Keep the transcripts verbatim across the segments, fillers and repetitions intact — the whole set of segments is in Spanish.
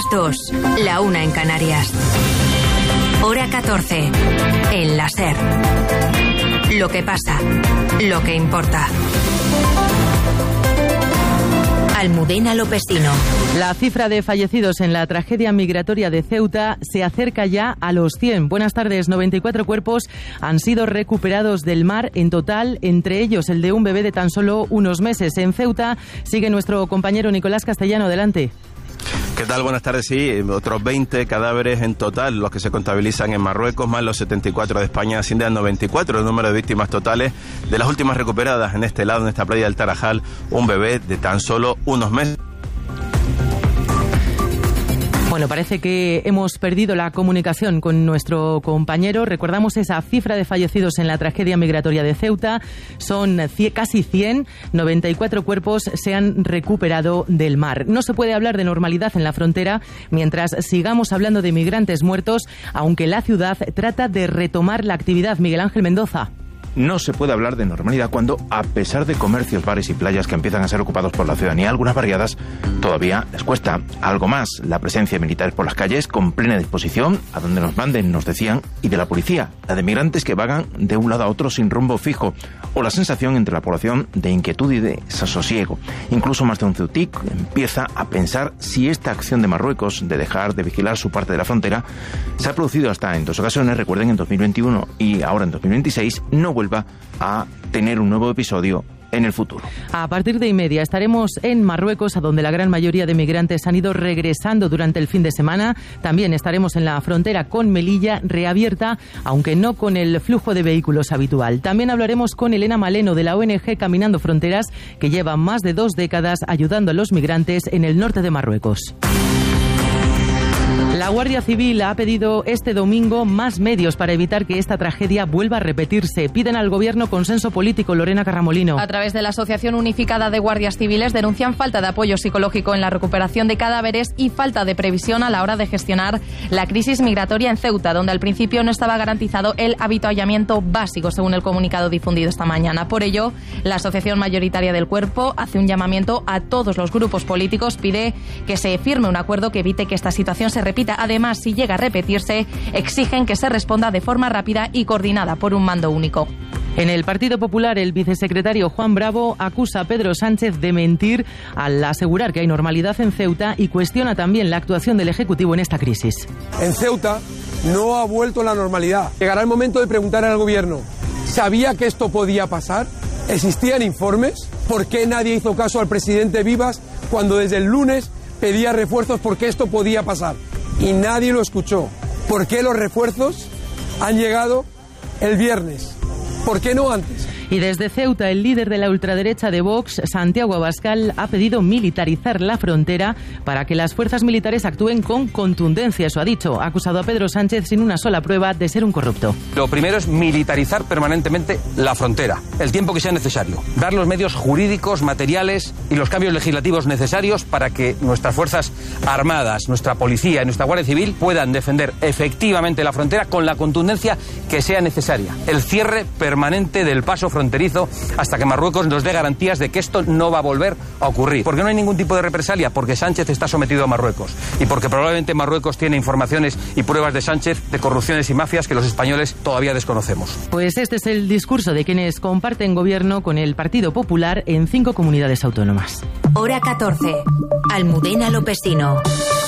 dos, la una en Canarias. Hora catorce, en la SER. Lo que pasa, lo que importa. Almudena Lopesino. La cifra de fallecidos en la tragedia migratoria de Ceuta se acerca ya a los cien. Buenas tardes. noventa y cuatro cuerpos han sido recuperados del mar en total, entre ellos el de un bebé de tan solo unos meses. En Ceuta sigue nuestro compañero Nicolás Castellano. Adelante. ¿Qué tal? Buenas tardes. Sí, otros veinte cadáveres en total, los que se contabilizan en Marruecos, más los setenta y cuatro de España, ascienden a noventa y cuatro el número de víctimas totales. De las últimas recuperadas en este lado, en esta playa del Tarajal, un bebé de tan solo unos meses. Bueno, parece que hemos perdido la comunicación con nuestro compañero. Recordamos esa cifra de fallecidos en la tragedia migratoria de Ceuta. Son casi cien, noventa y cuatro cuerpos se han recuperado del mar. No se puede hablar de normalidad en la frontera mientras sigamos hablando de migrantes muertos, aunque la ciudad trata de retomar la actividad. Miguel Ángel Mendoza. No se puede hablar de normalidad cuando, a pesar de comercios, bares y playas que empiezan a ser ocupados por la ciudadanía, algunas barriadas, todavía les cuesta algo más. La presencia de militares por las calles, con plena disposición, a donde nos manden, nos decían, y de la policía, la de migrantes que vagan de un lado a otro sin rumbo fijo, o la sensación entre la población de inquietud y de desasosiego. Incluso más de un ceutic empieza a pensar si esta acción de Marruecos de dejar de vigilar su parte de la frontera se ha producido hasta en dos ocasiones, recuerden, en dos mil veintiuno y ahora en dos mil veintiséis, no vuelve a tener un nuevo episodio en el futuro. A partir de y media estaremos en Marruecos, a donde la gran mayoría de migrantes han ido regresando durante el fin de semana. También estaremos en la frontera con Melilla, reabierta, aunque no con el flujo de vehículos habitual. También hablaremos con Elena Maleno, de la O N G Caminando Fronteras, que lleva más de dos décadas ayudando a los migrantes en el norte de Marruecos. La Guardia Civil ha pedido este domingo más medios para evitar que esta tragedia vuelva a repetirse. Piden al Gobierno consenso político. Lorena Carramolino. A través de la Asociación Unificada de Guardias Civiles denuncian falta de apoyo psicológico en la recuperación de cadáveres y falta de previsión a la hora de gestionar la crisis migratoria en Ceuta, donde al principio no estaba garantizado el avituallamiento básico, según el comunicado difundido esta mañana. Por ello, la Asociación Mayoritaria del Cuerpo hace un llamamiento a todos los grupos políticos, pide que se firme un acuerdo que evite que esta situación se repita. Además, si llega a repetirse, exigen que se responda de forma rápida y coordinada por un mando único. En el Partido Popular, el vicesecretario Juan Bravo acusa a Pedro Sánchez de mentir al asegurar que hay normalidad en Ceuta y cuestiona también la actuación del Ejecutivo en esta crisis. En Ceuta no ha vuelto la normalidad. Llegará el momento de preguntar al Gobierno, ¿sabía que esto podía pasar? ¿Existían informes? ¿Por qué nadie hizo caso al presidente Vivas cuando desde el lunes pedía refuerzos porque esto podía pasar? Y nadie lo escuchó. ¿Por qué los refuerzos han llegado el viernes? ¿Por qué no antes? Y desde Ceuta, el líder de la ultraderecha de Vox, Santiago Abascal, ha pedido militarizar la frontera para que las fuerzas militares actúen con contundencia. Eso ha dicho. Ha acusado a Pedro Sánchez sin una sola prueba de ser un corrupto. Lo primero es militarizar permanentemente la frontera, el tiempo que sea necesario. Dar los medios jurídicos, materiales y los cambios legislativos necesarios para que nuestras fuerzas armadas, nuestra policía y nuestra Guardia Civil puedan defender efectivamente la frontera con la contundencia que sea necesaria. El cierre permanente del paso fronterizo hasta que Marruecos nos dé garantías de que esto no va a volver a ocurrir. Porque no hay ningún tipo de represalia, porque Sánchez está sometido a Marruecos y porque probablemente Marruecos tiene informaciones y pruebas de Sánchez de corrupciones y mafias que los españoles todavía desconocemos. Pues este es el discurso de quienes comparten gobierno con el Partido Popular en cinco comunidades autónomas. Hora catorce. Almudena Lopesino.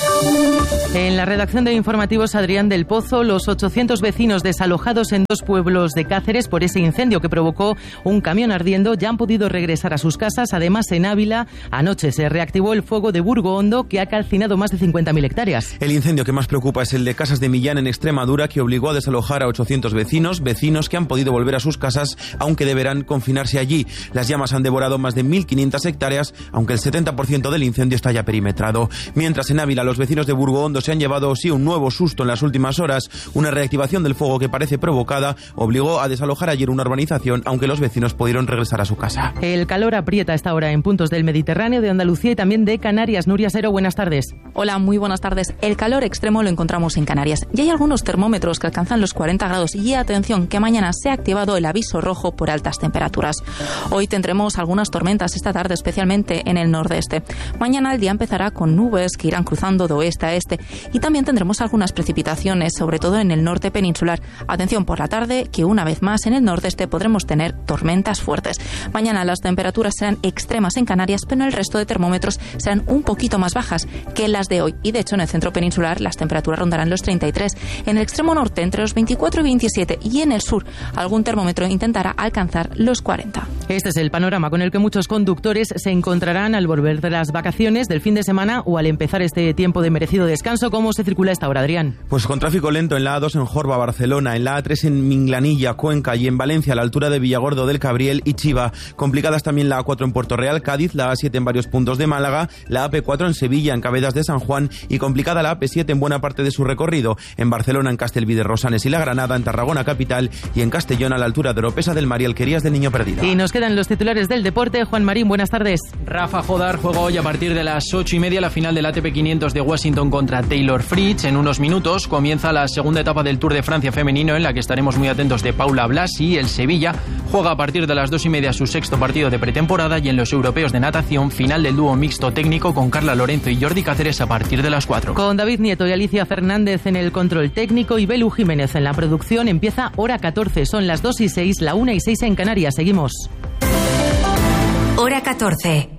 En la redacción de Informativos, Adrián del Pozo, los ochocientos vecinos desalojados en dos pueblos de Cáceres por ese incendio que provocó un camión ardiendo ya han podido regresar a sus casas. Además, en Ávila, anoche se reactivó el fuego de Burgo Hondo, que ha calcinado más de cincuenta mil hectáreas. El incendio que más preocupa es el de Casas de Millán, en Extremadura, que obligó a desalojar a ochocientos vecinos, vecinos que han podido volver a sus casas, aunque deberán confinarse allí. Las llamas han devorado más de mil quinientas hectáreas, aunque el setenta por ciento del incendio está ya perimetrado. Mientras en Ávila, los vecinos de Burgo Hondo se han llevado sí un nuevo susto en las últimas horas. Una reactivación del fuego que parece provocada obligó a desalojar ayer una urbanización, aunque los vecinos pudieron regresar a su casa. El calor aprieta a esta hora en puntos del Mediterráneo, de Andalucía y también de Canarias. Nuria Sero, buenas tardes. Hola, muy buenas tardes. El calor extremo lo encontramos en Canarias. Y hay algunos termómetros que alcanzan los cuarenta grados. Y atención, que mañana se ha activado el aviso rojo por altas temperaturas. Hoy tendremos algunas tormentas esta tarde, especialmente en el nordeste. Mañana el día empezará con nubes que irán cruzando de oeste a este, y también tendremos algunas precipitaciones, sobre todo en el norte peninsular. Atención por la tarde, que una vez más en el nordeste podremos tener tormentas fuertes. Mañana las temperaturas serán extremas en Canarias, pero en el resto de termómetros serán un poquito más bajas que las de hoy, y de hecho en el centro peninsular las temperaturas rondarán los treinta y tres, en el extremo norte entre los veinticuatro y veintisiete, y en el sur algún termómetro intentará alcanzar los cuarenta. Este es el panorama con el que muchos conductores se encontrarán al volver de las vacaciones del fin de semana o al empezar este tiempo de merecido descanso. ¿Cómo se circula esta hora, Adrián? Pues con tráfico lento en la A dos en Jorba, Barcelona, en la A tres en Minglanilla, Cuenca, y en Valencia a la altura de Villagordo del Cabriel y Chiva. Complicadas también la A cuatro en Puerto Real, Cádiz, la A siete en varios puntos de Málaga, la A P cuatro en Sevilla, en Cabedas de San Juan, y complicada la A P siete en buena parte de su recorrido, en Barcelona, en Castelví de Rosanes y La Granada, en Tarragona capital, y en Castellón a la altura de Oropesa del Mar y Alquerías del Niño Perdido. Y nos quedan los titulares del deporte. Juan Marín, buenas tardes. Rafa Jodar juega hoy a partir de las ocho y media la final del A T P quinientos de Washington contra Taylor Fritz. En unos minutos comienza la segunda etapa del Tour de Francia femenino, en la que estaremos muy atentos de Paula Blasi. El Sevilla juega a partir de las dos y media su sexto partido de pretemporada, y en los europeos de natación, final del dúo mixto técnico con Carla Lorenzo y Jordi Cáceres a partir de las cuatro. Con David Nieto y Alicia Fernández en el control técnico y Belu Jiménez en la producción, empieza Hora catorce. Son las dos y seis, la una y seis en Canarias. Seguimos. Hora catorce.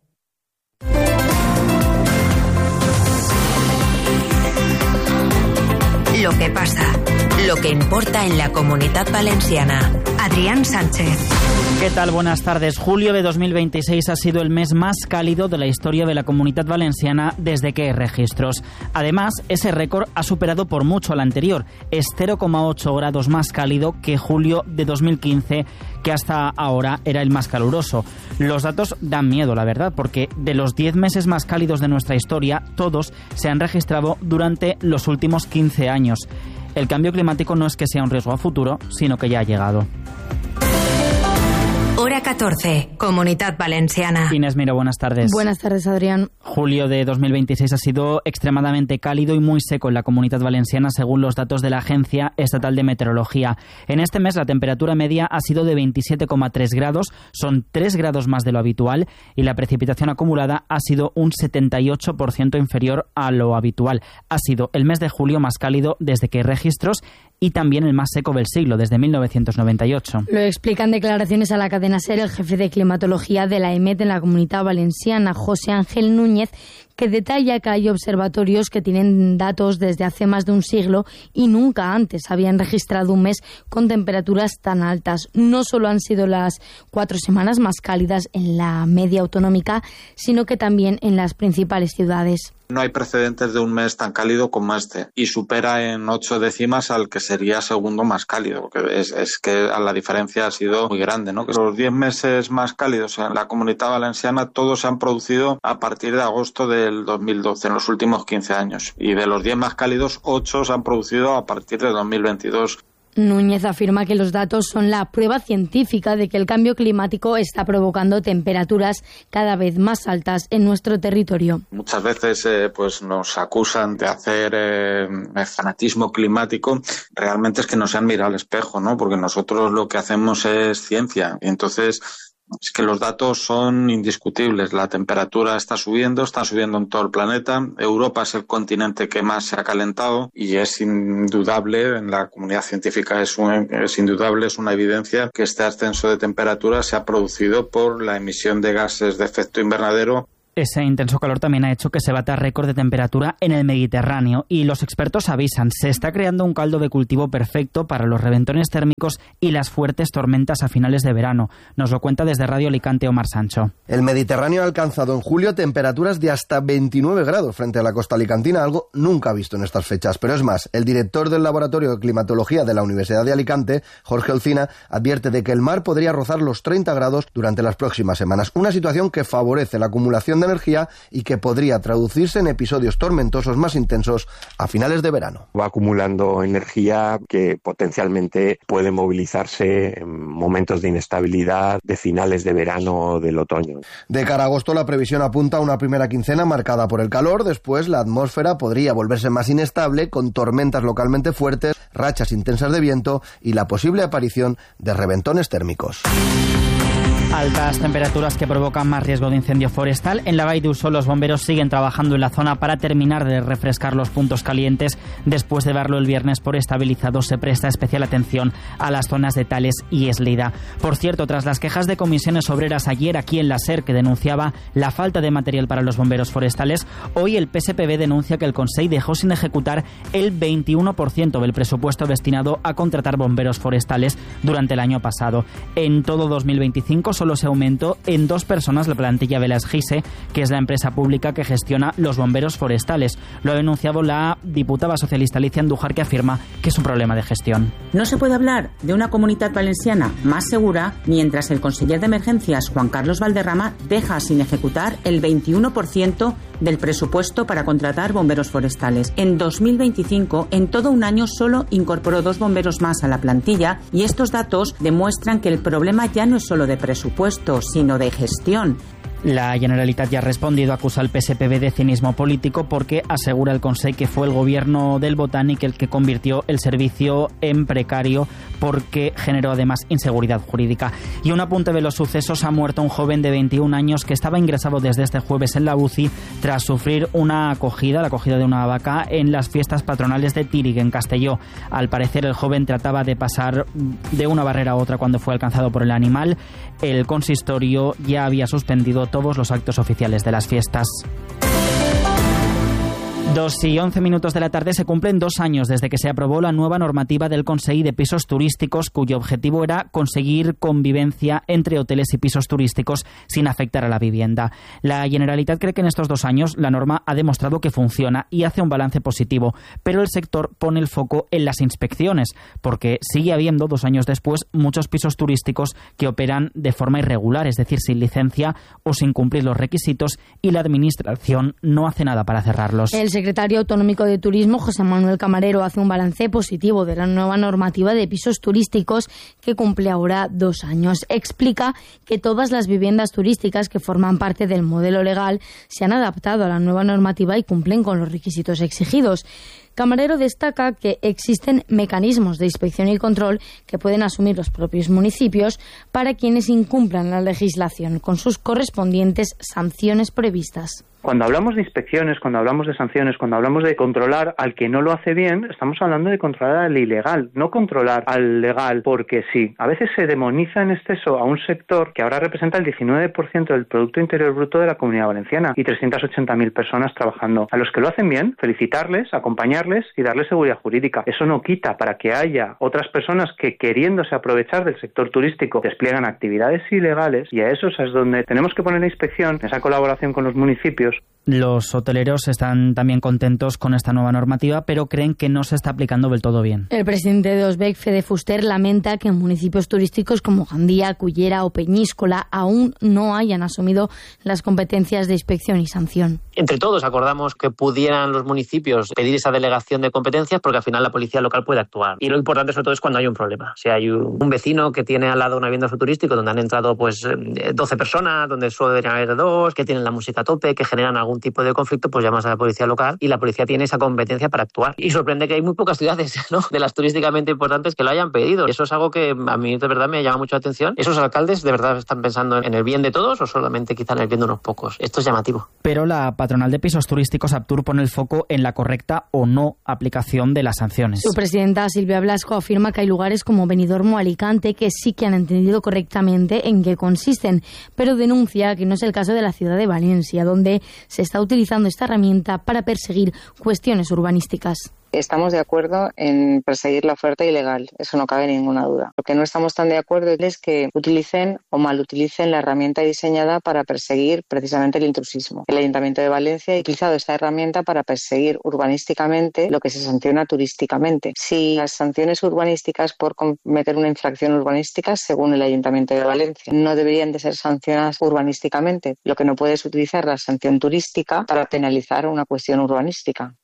Lo que pasa, lo que importa en la Comunidad Valenciana. Adrián Sánchez. ¿Qué tal? Buenas tardes. Julio de dos mil veintiséis ha sido el mes más cálido de la historia de la Comunidad Valenciana desde que hay registros. Además, ese récord ha superado por mucho al anterior. Es cero coma ocho grados más cálido que julio de dos mil quince, que hasta ahora era el más caluroso. Los datos dan miedo, la verdad, porque de los diez meses más cálidos de nuestra historia, todos se han registrado durante los últimos quince años. El cambio climático no es que sea un riesgo a futuro, sino que ya ha llegado. Hora catorce, Comunidad Valenciana. Inés Miro, buenas tardes. Buenas tardes, Adrián. Julio de dos mil veintiséis ha sido extremadamente cálido y muy seco en la Comunidad Valenciana, según los datos de la Agencia Estatal de Meteorología. En este mes la temperatura media ha sido de veintisiete coma tres grados, son tres grados más de lo habitual, y la precipitación acumulada ha sido un setenta y ocho por ciento inferior a lo habitual. Ha sido el mes de julio más cálido desde que hay registros, y también el más seco del siglo, desde mil novecientos noventa y ocho. Lo explican declaraciones a la cadena SER el jefe de climatología de la E M E T en la Comunidad Valenciana, José Ángel Núñez, que detalla que hay observatorios que tienen datos desde hace más de un siglo y nunca antes habían registrado un mes con temperaturas tan altas. No solo han sido las cuatro semanas más cálidas en la media autonómica, sino que también en las principales ciudades. No hay precedentes de un mes tan cálido como este, y supera en ocho décimas al que sería segundo más cálido, porque es, es que la diferencia ha sido muy grande, ¿no? Que los diez meses más cálidos en la Comunidad Valenciana todos se han producido a partir de agosto del dos mil doce, en los últimos quince años, y de los diez más cálidos, ocho se han producido a partir de dos mil veintidós. Núñez afirma que los datos son la prueba científica de que el cambio climático está provocando temperaturas cada vez más altas en nuestro territorio. Muchas veces eh, pues nos acusan de hacer eh, fanatismo climático. Realmente es que no se han mirado al espejo, ¿no? Porque nosotros lo que hacemos es ciencia, y entonces es que los datos son indiscutibles. La temperatura está subiendo, está subiendo en todo el planeta. Europa es el continente que más se ha calentado, y es indudable, en la comunidad científica es, un, es indudable, es una evidencia que este ascenso de temperatura se ha producido por la emisión de gases de efecto invernadero. Ese intenso calor también ha hecho que se bata récord de temperatura en el Mediterráneo, y los expertos avisan, se está creando un caldo de cultivo perfecto para los reventones térmicos y las fuertes tormentas a finales de verano. Nos lo cuenta desde Radio Alicante Omar Sancho. El Mediterráneo ha alcanzado en julio temperaturas de hasta veintinueve grados frente a la costa alicantina, algo nunca visto en estas fechas. Pero es más, el director del Laboratorio de Climatología de la Universidad de Alicante, Jorge Olcina, advierte de que el mar podría rozar los treinta grados durante las próximas semanas. Una situación que favorece la acumulación de energía y que podría traducirse en episodios tormentosos más intensos a finales de verano. Va acumulando energía que potencialmente puede movilizarse en momentos de inestabilidad de finales de verano o del otoño. De cara a agosto, la previsión apunta a una primera quincena marcada por el calor. Después, la atmósfera podría volverse más inestable, con tormentas localmente fuertes, rachas intensas de viento y la posible aparición de reventones térmicos. Altas temperaturas que provocan más riesgo de incendio forestal. En la Vall d'Uso los bomberos siguen trabajando en la zona para terminar de refrescar los puntos calientes. Después de verlo el viernes por estabilizado, se presta especial atención a las zonas de Tales y Eslida. Por cierto, tras las quejas de comisiones obreras ayer aquí en la SER, que denunciaba la falta de material para los bomberos forestales, hoy el P S P B denuncia que el Consell dejó sin ejecutar el veintiuno por ciento del presupuesto destinado a contratar bomberos forestales durante el año pasado. En todo dos mil veinticinco solo se aumentó en dos personas la plantilla de la SGISE, que es la empresa pública que gestiona los bomberos forestales. Lo ha denunciado la diputada socialista Alicia Andújar, que afirma que es un problema de gestión. No se puede hablar de una comunidad valenciana más segura mientras el conseller de Emergencias, Juan Carlos Valderrama, deja sin ejecutar el veintiuno por ciento del presupuesto para contratar bomberos forestales. En dos mil veinticinco, en todo un año, solo incorporó dos bomberos más a la plantilla, y estos datos demuestran que el problema ya no es solo de presupuesto, sino de gestión. La Generalitat ya ha respondido, acusa al P S P B de cinismo político porque asegura el Consell que fue el gobierno del Botànic el que convirtió el servicio en precario porque generó además inseguridad jurídica. Y un apunte de los sucesos: ha muerto un joven de veintiún años que estaba ingresado desde este jueves en la U C I tras sufrir una acogida, la acogida de una vaca, en las fiestas patronales de Tírig, en Castelló. Al parecer el joven trataba de pasar de una barrera a otra cuando fue alcanzado por el animal. El consistorio ya había suspendido todos los actos oficiales de las fiestas. Dos y once minutos de la tarde. Se cumplen dos años desde que se aprobó la nueva normativa del Consell de pisos turísticos, cuyo objetivo era conseguir convivencia entre hoteles y pisos turísticos sin afectar a la vivienda. La Generalitat cree que en estos dos años la norma ha demostrado que funciona y hace un balance positivo, pero el sector pone el foco en las inspecciones, porque sigue habiendo, dos años después, muchos pisos turísticos que operan de forma irregular, es decir, sin licencia o sin cumplir los requisitos, y la Administración no hace nada para cerrarlos. El secretario autonómico de Turismo, José Manuel Camarero, hace un balance positivo de la nueva normativa de pisos turísticos que cumple ahora dos años. Explica que todas las viviendas turísticas que forman parte del modelo legal se han adaptado a la nueva normativa y cumplen con los requisitos exigidos. Camarero destaca que existen mecanismos de inspección y control que pueden asumir los propios municipios para quienes incumplan la legislación, con sus correspondientes sanciones previstas. Cuando hablamos de inspecciones, cuando hablamos de sanciones, cuando hablamos de controlar al que no lo hace bien, estamos hablando de controlar al ilegal, no controlar al legal porque sí. A veces se demoniza en exceso a un sector que ahora representa el diecinueve por ciento del Producto Interior Bruto de la Comunidad Valenciana y trescientas ochenta mil personas trabajando. A los que lo hacen bien, felicitarles, acompañarles y darles seguridad jurídica. Eso no quita para que haya otras personas que, queriéndose aprovechar del sector turístico, despliegan actividades ilegales, y a eso es donde tenemos que poner la inspección, esa colaboración con los municipios. Los hoteleros están también contentos con esta nueva normativa, pero creen que no se está aplicando del todo bien. El presidente de Osbec, Fede Fuster, lamenta que en municipios turísticos como Gandía, Cullera o Peñíscola aún no hayan asumido las competencias de inspección y sanción. Entre todos acordamos que pudieran los municipios pedir esa delegación de competencias, porque al final la policía local puede actuar. Y lo importante sobre todo es cuando hay un problema. Si hay un vecino que tiene al lado una vivienda turística donde han entrado pues doce personas, donde solo deberían haber dos, que tienen la música a tope, que generan algún tipo de conflicto, pues llamas a la policía local y la policía tiene esa competencia para actuar. Y sorprende que hay muy pocas ciudades, ¿no?, de las turísticamente importantes que lo hayan pedido. Eso es algo que a mí de verdad me llama mucho la atención. ¿Esos alcaldes de verdad están pensando en el bien de todos o solamente quizá en el bien de unos pocos? Esto es llamativo. Pero la patronal de pisos turísticos, Aptur, pone el foco en la correcta o no aplicación de las sanciones. Su presidenta, Silvia Blasco, afirma que hay lugares como Benidorm o Alicante que sí que han entendido correctamente en qué consisten, pero denuncia que no es el caso de la ciudad de Valencia, donde se está utilizando esta herramienta para perseguir cuestiones urbanísticas. Estamos de acuerdo en perseguir la oferta ilegal, eso no cabe ninguna duda. Lo que no estamos tan de acuerdo es que utilicen o malutilicen la herramienta diseñada para perseguir precisamente el intrusismo. El Ayuntamiento de Valencia ha utilizado esta herramienta para perseguir urbanísticamente lo que se sanciona turísticamente. Si las sanciones urbanísticas por cometer una infracción urbanística, según el Ayuntamiento de Valencia, no deberían de ser sancionadas urbanísticamente, lo que no puede es utilizar la sanción turística para penalizar una cuestión urbanística.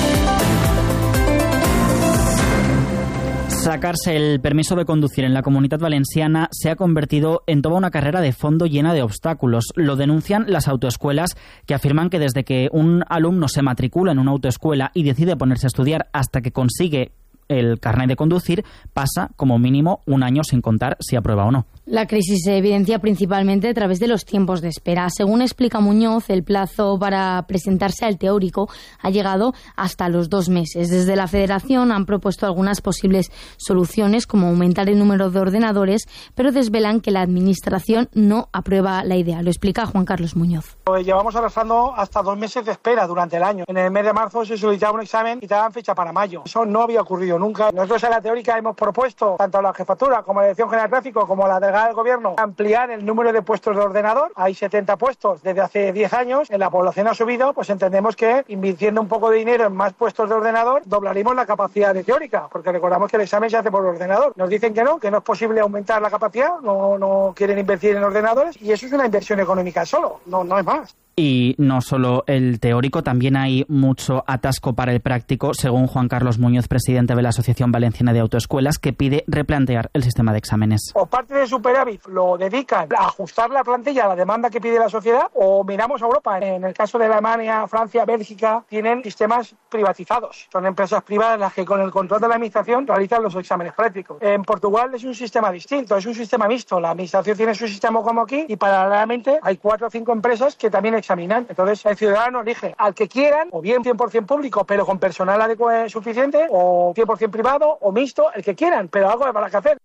Sacarse el permiso de conducir en la Comunitat Valenciana se ha convertido en toda una carrera de fondo llena de obstáculos. Lo denuncian las autoescuelas, que afirman que desde que un alumno se matricula en una autoescuela y decide ponerse a estudiar hasta que consigue el carnet de conducir, pasa como mínimo un año sin contar si aprueba o no. La crisis se evidencia principalmente a través de los tiempos de espera. Según explica Muñoz, el plazo para presentarse al teórico ha llegado hasta los dos meses. Desde la Federación han propuesto algunas posibles soluciones, como aumentar el número de ordenadores, pero desvelan que la Administración no aprueba la idea. Lo explica Juan Carlos Muñoz. Llevamos arrastrando hasta dos meses de espera durante el año. En el mes de marzo se solicitaba un examen y te daban fecha para mayo. Eso no había ocurrido nunca. Nosotros en la teórica hemos propuesto, tanto a la Jefatura como a la Dirección General de Tráfico como a la Delegada del Gobierno, ampliar el número de puestos de ordenador. Hay setenta puestos desde hace diez años. En la población ha subido, pues entendemos que invirtiendo un poco de dinero en más puestos de ordenador, doblaremos la capacidad de teórica, porque recordamos que el examen se hace por ordenador. Nos dicen que no, que no es posible aumentar la capacidad, no, no quieren invertir en ordenadores, y eso es una inversión económica solo, no, no es más. Y no solo el teórico, también hay mucho atasco para el práctico, según Juan Carlos Muñoz, presidente de la Asociación Valenciana de Autoescuelas, que pide replantear el sistema de exámenes. O parte de superávit lo dedican a ajustar la plantilla a la demanda que pide la sociedad, o miramos a Europa. En el caso de Alemania, Francia, Bélgica, tienen sistemas privatizados. Son empresas privadas las que con el control de la administración realizan los exámenes prácticos. En Portugal es un sistema distinto, es un sistema mixto. La administración tiene su sistema como aquí y paralelamente hay cuatro o cinco empresas que también examinan. Entonces el ciudadano elige al que quieran, o bien cien por ciento público pero con personal adecuado suficiente, o cien por ciento privado o mixto, el que quieran, pero algo habrá que hacer.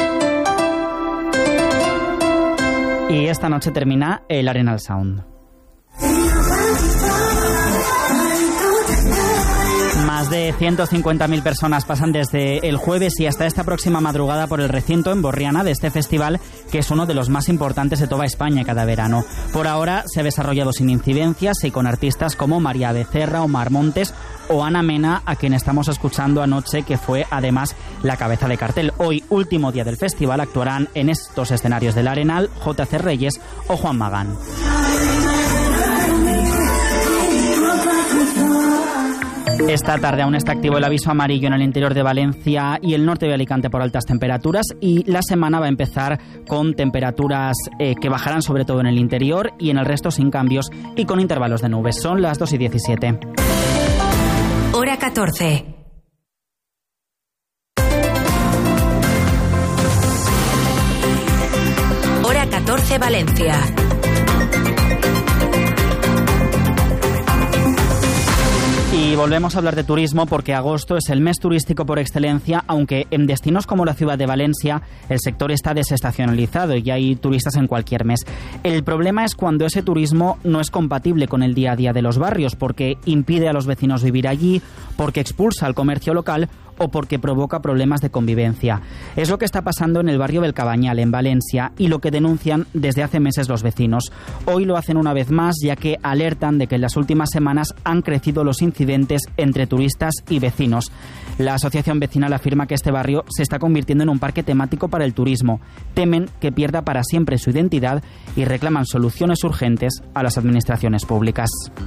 Y esta noche termina el Arenal Sound. Más de ciento cincuenta mil personas pasan desde el jueves y hasta esta próxima madrugada por el recinto en Borriana de este festival, que es uno de los más importantes de toda España cada verano. Por ahora se ha desarrollado sin incidencias y con artistas como María Becerra, Omar Montes o Ana Mena, a quien estamos escuchando anoche, que fue además la cabeza de cartel. Hoy, último día del festival, actuarán en estos escenarios del Arenal J C Reyes o Juan Magán. Esta tarde aún está activo el aviso amarillo en el interior de Valencia y el norte de Alicante por altas temperaturas, y la semana va a empezar con temperaturas eh, que bajarán sobre todo en el interior y en el resto sin cambios y con intervalos de nubes. Son las dos y diecisiete. Hora catorce. Hora catorce Valencia. Y volvemos a hablar de turismo porque agosto es el mes turístico por excelencia, aunque en destinos como la ciudad de Valencia el sector está desestacionalizado y hay turistas en cualquier mes. El problema es cuando ese turismo no es compatible con el día a día de los barrios, porque impide a los vecinos vivir allí, porque expulsa al comercio local o porque provoca problemas de convivencia. Es lo que está pasando en el barrio del Cabañal, en Valencia, y lo que denuncian desde hace meses los vecinos. Hoy lo hacen una vez más, ya que alertan de que en las últimas semanas han crecido los incidentes entre turistas y vecinos. La asociación vecinal afirma que este barrio se está convirtiendo en un parque temático para el turismo. Temen que pierda para siempre su identidad y reclaman soluciones urgentes a las administraciones públicas.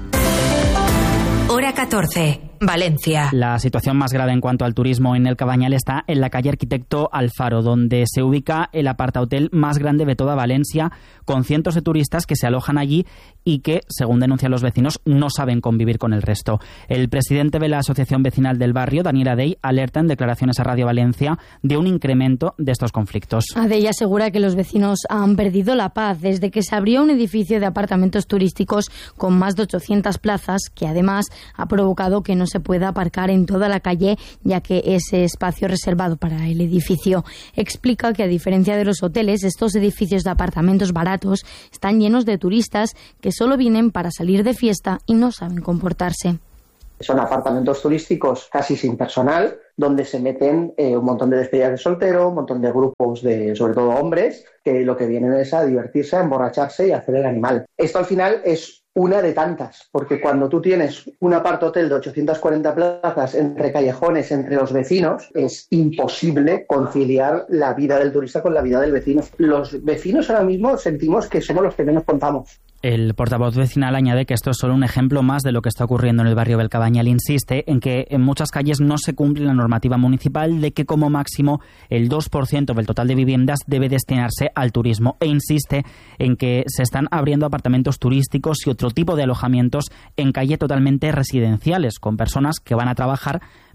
Hora catorce, Valencia. La situación más grave en cuanto al turismo en el Cabañal está en la calle Arquitecto Alfaro, donde se ubica el apartahotel más grande de toda Valencia, con cientos de turistas que se alojan allí y que, según denuncian los vecinos, no saben convivir con el resto. El presidente de la Asociación Vecinal del Barrio, Daniel Adey, alerta en declaraciones a Radio Valencia de un incremento de estos conflictos. Adey asegura que los vecinos han perdido la paz desde que se abrió un edificio de apartamentos turísticos con más de ochocientas plazas, que además ha provocado que no se pueda aparcar en toda la calle, ya que ese espacio reservado para el edificio. Explica que, a diferencia de los hoteles, estos edificios de apartamentos baratos están llenos de turistas que solo vienen para salir de fiesta y no saben comportarse. Son apartamentos turísticos casi sin personal, donde se meten eh, un montón de despedidas de soltero, un montón de grupos de, sobre todo hombres, que lo que vienen es a divertirse, a emborracharse y a hacer el animal. Esto al final es una de tantas, porque cuando tú tienes un apartahotel de ochocientas cuarenta plazas entre callejones, entre los vecinos, es imposible conciliar la vida del turista con la vida del vecino. Los vecinos ahora mismo sentimos que somos los que menos contamos. El portavoz vecinal añade que esto es solo un ejemplo más de lo que está ocurriendo en el barrio del Cabañal. Insiste en que en muchas calles no se cumple la normativa municipal de que como máximo el dos por ciento del total de viviendas debe destinarse al turismo, e insiste en que se están abriendo apartamentos turísticos y otro tipo de alojamientos en calles totalmente residenciales, con personas que van a trabajar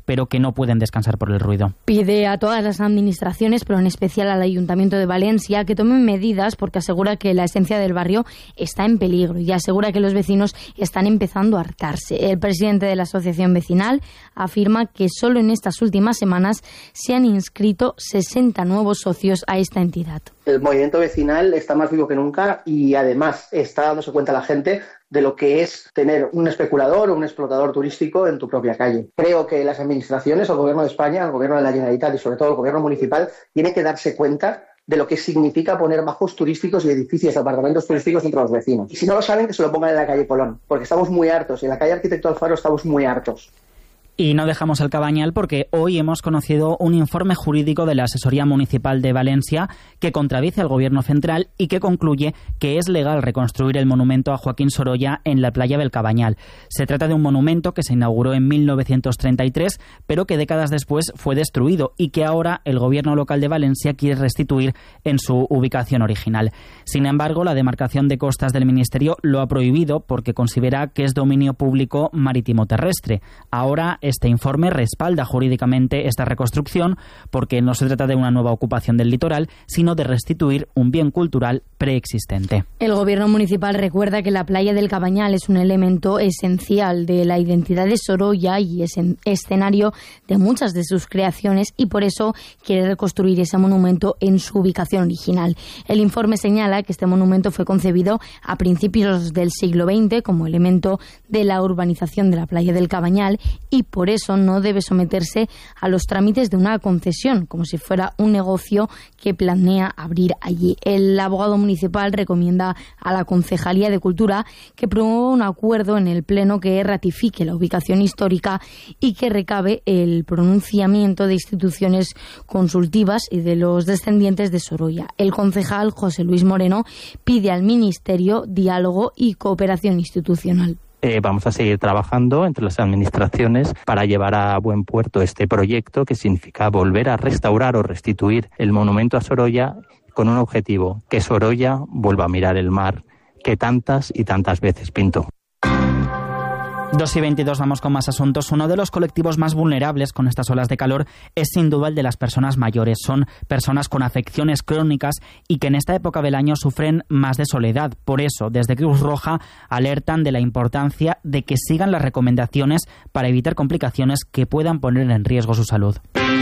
pero que no pueden descansar por el ruido. Pide a todas las administraciones, pero en especial al Ayuntamiento de Valencia, que tomen medidas porque asegura que la esencia del barrio está en peligro y asegura que los vecinos están empezando a hartarse. El presidente de la asociación vecinal afirma que solo en estas últimas semanas se han inscrito sesenta nuevos socios a esta entidad. El movimiento vecinal está más vivo que nunca y además está dándose cuenta la gente de lo que es tener un especulador o un explotador turístico en tu propia calle. Creo que las administraciones, el Gobierno de España, el Gobierno de la Generalitat y sobre todo el Gobierno municipal tiene que darse cuenta de lo que significa poner bajos turísticos y edificios, apartamentos turísticos entre los vecinos. Y si no lo saben, que se lo pongan en la calle Colón, porque estamos muy hartos. En la calle Arquitecto Alfaro estamos muy hartos. Y no dejamos el Cabañal porque hoy hemos conocido un informe jurídico de la Asesoría Municipal de Valencia que contradice al Gobierno central y que concluye que es legal reconstruir el monumento a Joaquín Sorolla en la playa del Cabañal. Se trata de un monumento que se inauguró en mil novecientos treinta y tres, pero que décadas después fue destruido y que ahora el Gobierno local de Valencia quiere restituir en su ubicación original. Sin embargo, la demarcación de costas del Ministerio lo ha prohibido porque considera que es dominio público marítimo terrestre. Ahora, este informe respalda jurídicamente esta reconstrucción porque no se trata de una nueva ocupación del litoral, sino de restituir un bien cultural preexistente. El Gobierno municipal recuerda que la playa del Cabañal es un elemento esencial de la identidad de Sorolla y es escenario de muchas de sus creaciones y por eso quiere reconstruir ese monumento en su ubicación original. El informe señala que este monumento fue concebido a principios del siglo veinte como elemento de la urbanización de la playa del Cabañal y por eso no debe someterse a los trámites de una concesión, como si fuera un negocio que planea abrir allí. El abogado municipal recomienda a la Concejalía de Cultura que promueva un acuerdo en el Pleno que ratifique la ubicación histórica y que recabe el pronunciamiento de instituciones consultivas y de los descendientes de Sorolla. El concejal José Luis Moreno pide al Ministerio diálogo y cooperación institucional. Eh, vamos a seguir trabajando entre las administraciones para llevar a buen puerto este proyecto que significa volver a restaurar o restituir el monumento a Sorolla con un objetivo, que Sorolla vuelva a mirar el mar que tantas y tantas veces pintó. dos y veintidós, vamos con más asuntos. Uno de los colectivos más vulnerables con estas olas de calor es sin duda el de las personas mayores. Son personas con afecciones crónicas y que en esta época del año sufren más de soledad. Por eso, desde Cruz Roja alertan de la importancia de que sigan las recomendaciones para evitar complicaciones que puedan poner en riesgo su salud.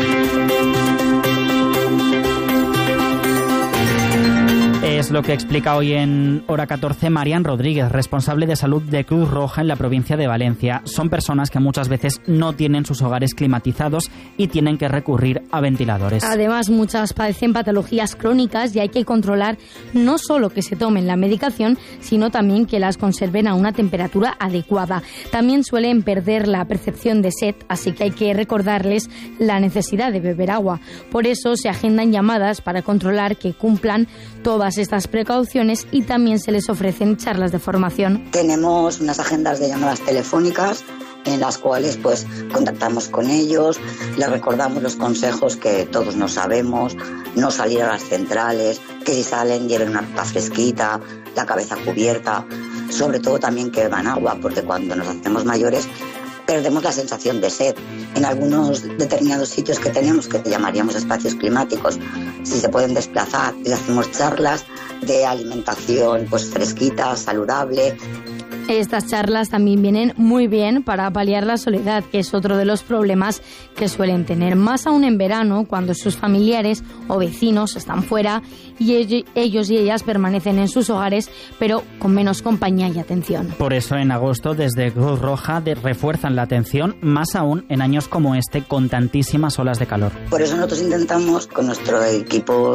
Es lo que explica hoy en Hora catorce Marian Rodríguez, responsable de salud de Cruz Roja en la provincia de Valencia. Son personas que muchas veces no tienen sus hogares climatizados y tienen que recurrir a ventiladores. Además, muchas padecen patologías crónicas y hay que controlar no solo que se tomen la medicación, sino también que las conserven a una temperatura adecuada. También suelen perder la percepción de sed, así que hay que recordarles la necesidad de beber agua. Por eso se agendan llamadas para controlar que cumplan todas estas precauciones y también se les ofrecen charlas de formación. Tenemos unas agendas de llamadas telefónicas en las cuales pues contactamos con ellos, les recordamos los consejos que todos no sabemos, no salir a las centrales, que si salen lleven una ropa fresquita, la cabeza cubierta, sobre todo también que beban agua, porque cuando nos hacemos mayores perdemos la sensación de sed. En algunos determinados sitios que tenemos, que llamaríamos espacios climáticos, si se pueden desplazar, les hacemos charlas de alimentación pues fresquita, saludable. Estas charlas también vienen muy bien para paliar la soledad, que es otro de los problemas que suelen tener, más aún en verano, cuando sus familiares o vecinos están fuera y ellos y ellas permanecen en sus hogares, pero con menos compañía y atención. Por eso en agosto desde Cruz Roja refuerzan la atención, más aún en años como este con tantísimas olas de calor. Por eso nosotros intentamos con nuestro equipo